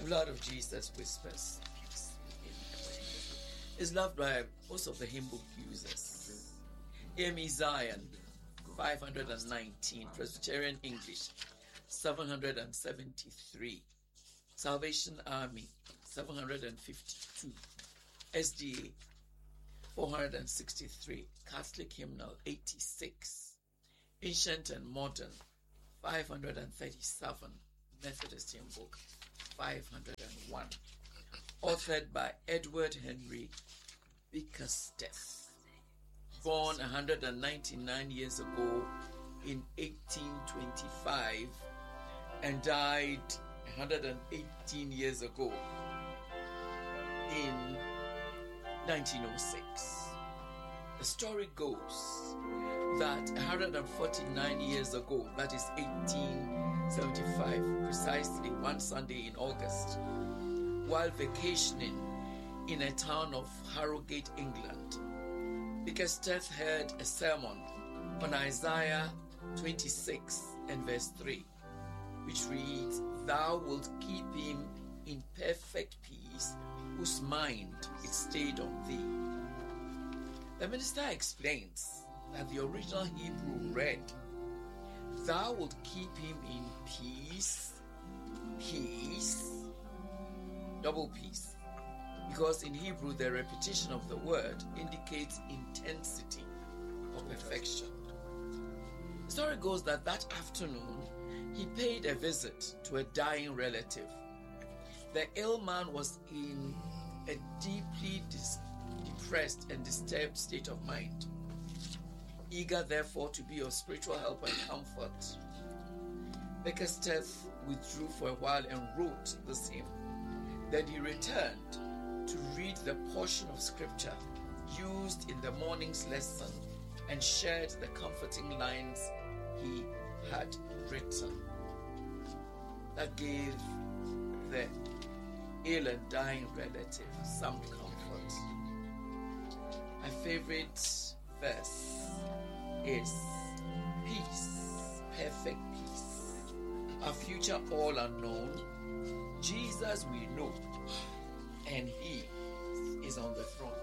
blood of Jesus whispers. Is loved by most of the hymn book users. Amy Zion, 519. Presbyterian English, 773. Salvation Army, 752. SDA, 463. Catholic Hymnal, 86. Ancient and Modern, 537. Methodist Hymn Book, 501. Authored by Edward Henry Bickersteth. Born 199 years ago in 1825 and died 118 years ago in 1906. The story goes that 149 years ago, that is 1875, precisely one Sunday in August, while vacationing in a town of Harrogate, England, Bickersteth heard a sermon on Isaiah 26 and verse 3, which reads, "Thou wilt keep him in perfect peace, whose mind is stayed on thee." The minister explains that the original Hebrew read, "Thou wilt keep him in peace, double peace," because in Hebrew the repetition of the word indicates intensity or perfection. The story goes that afternoon he paid a visit to a dying relative. The ill man was in a deeply depressed and disturbed state of mind. Eager therefore to be of spiritual help and comfort, Bickersteth withdrew for a while and wrote this hymn. Then he returned to read the portion of scripture used in the morning's lesson and shared the comforting lines he had written. That gave the ill and dying relative some comfort. My favorite verse is peace, perfect peace. Our future all unknown, Jesus we know, and he is on the throne.